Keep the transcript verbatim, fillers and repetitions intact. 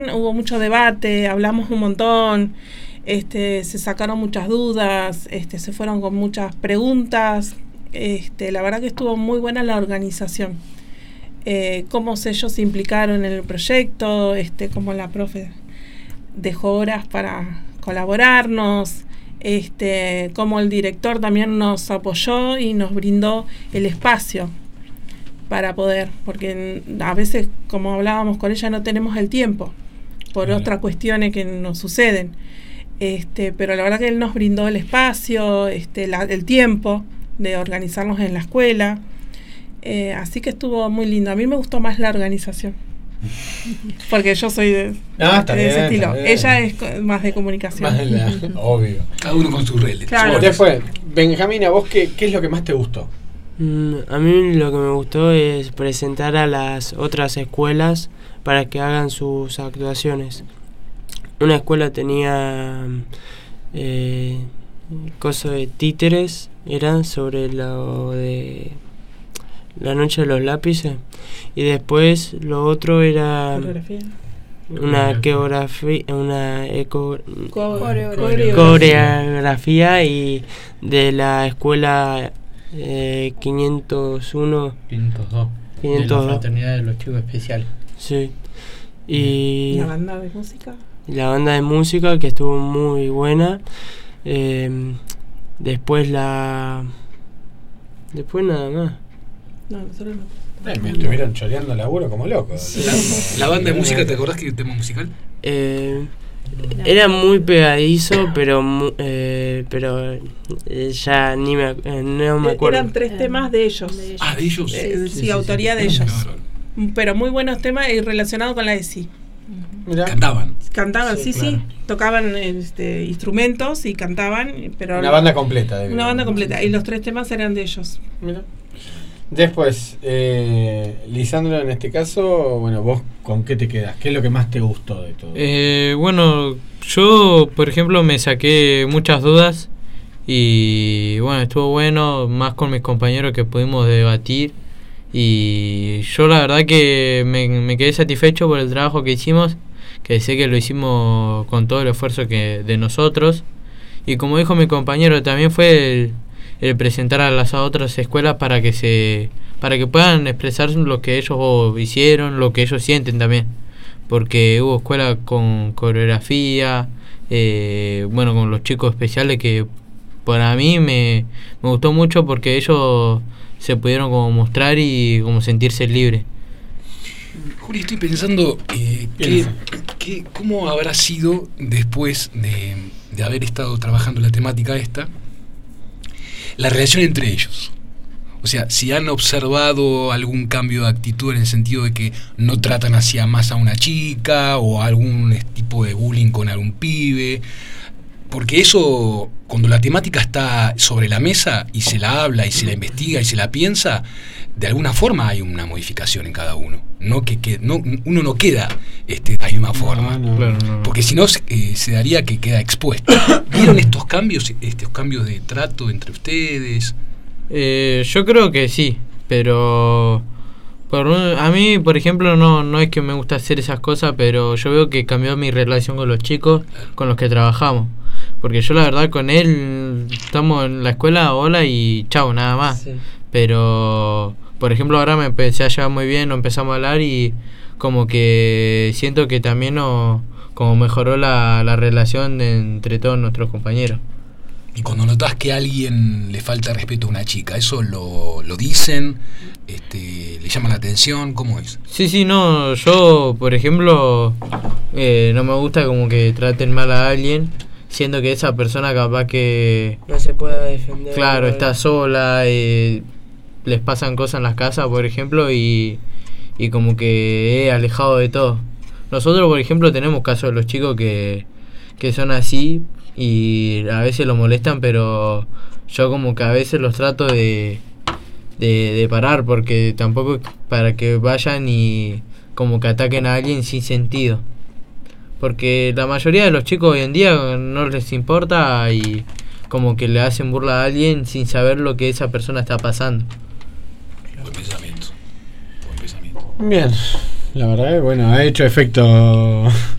Hubo mucho debate, hablamos un montón, este, se sacaron muchas dudas, este, se fueron con muchas preguntas. Este, la verdad que estuvo muy buena la organización. Eh, cómo ellos se implicaron en el proyecto, este, cómo la profe dejó horas para colaborarnos, este, cómo el director también nos apoyó y nos brindó el espacio para poder, porque a veces, como hablábamos con ella, no tenemos el tiempo por Bien. otras cuestiones que nos suceden, este, pero la verdad que él nos brindó el espacio, este, la, el tiempo de organizarnos en la escuela, eh, así que estuvo muy lindo. A mí me gustó más la organización, porque yo soy de, ah, de bien, ese estilo. Bien. Ella es más de comunicación. Más de la, obvio. Cada uno con sus redes. Claro. Después, Benjamín, ¿a vos qué, qué es lo que más te gustó? Mm, a mí lo que me gustó es presentar a las otras escuelas para que hagan sus actuaciones. Una escuela tenía eh, cosas de títeres, eran sobre lo de la noche de los lápices, y después lo otro era Coreografía. una coreografía, una eco, Coreografía. coreografía y de la escuela eh, quinientos uno quinientos dos quinientos dos de la fraternidad de los chicos especiales. Sí. Y la banda de música. La banda de música que estuvo muy buena. Eh, después la. Después nada más. No, nosotros no. Eh, me estuvieron choreando laburo como loco. La, la banda de música, ¿te acordás que el tema musical? Eh, era muy pegadizo, pero mu- eh, pero eh, ya ni me, eh, no me acuerdo. Eran tres temas de ellos. De ellos. Ah, de ellos. Eh, sí, sí, sí, autoría sí. de ellos. Claro. Pero muy buenos temas y relacionados con la E S I. Mirá. Cantaban. Cantaban, sí, Sí, sí, claro. tocaban este, instrumentos y cantaban, pero Una banda completa. de una banda completa. Y los tres temas eran de ellos. Mirá. Después, eh, Lisandro, en este caso, bueno, vos con qué te quedás, ¿qué es lo que más te gustó de todo? Eh, bueno, yo, por ejemplo, me saqué muchas dudas y bueno, estuvo bueno, más con mis compañeros que pudimos debatir, y yo la verdad que me, me quedé satisfecho por el trabajo que hicimos, que sé que lo hicimos con todo el esfuerzo que de nosotros, y como dijo mi compañero, también fue el, el presentar a las otras escuelas para que se para que puedan expresar lo que ellos hicieron, lo que ellos sienten también, porque hubo escuela con coreografía, eh, bueno, con los chicos especiales, que para mí me, me gustó mucho porque ellos se pudieron como mostrar y como sentirse libres. Juli, estoy pensando eh, que, que, cómo habrá sido después de, de haber estado trabajando la temática esta, la relación entre ellos. O sea, si han observado algún cambio de actitud en el sentido de que no tratan hacia más a una chica o algún tipo de bullying con algún pibe. Porque eso, cuando la temática está sobre la mesa y se la habla y se la investiga y se la piensa, de alguna forma hay una modificación en cada uno. No que, que no, uno no queda este, de la misma forma. No, no. Claro, no. Porque si no, eh, se daría que queda expuesto. ¿Vieron estos cambios, estos cambios de trato entre ustedes? Eh, yo creo que sí, pero por un- a mí, por ejemplo, no no es que me gusta hacer esas cosas, pero yo veo que cambió mi relación con los chicos con los que trabajamos. Porque yo la verdad con él estamos en la escuela, hola y chao, nada más. Sí. Pero, por ejemplo, ahora me empecé a llevar muy bien, nos empezamos a hablar y como que siento que también no, como mejoró la, la relación de- entre todos nuestros compañeros. Y cuando notas que a alguien le falta respeto a una chica, ¿eso lo, lo dicen? Este, ¿le llaman la atención? ¿Cómo es? Sí, sí, no, yo, por ejemplo, eh, no me gusta como que traten mal a alguien, siendo que esa persona capaz que, No se puede defender. claro, ¿no? está sola, eh, les pasan cosas en las casas, por ejemplo, y, y como que he alejado de todo. Nosotros, por ejemplo, tenemos casos de los chicos que, que son así y a veces lo molestan, pero yo como que a veces los trato de, de, de parar, porque tampoco es para que vayan y como que ataquen a alguien sin sentido. Porque la mayoría de los chicos hoy en día no les importa y como que le hacen burla a alguien sin saber lo que esa persona está pasando. Buen pensamiento. Buen pensamiento. Bien, La verdad que bueno, ha hecho efecto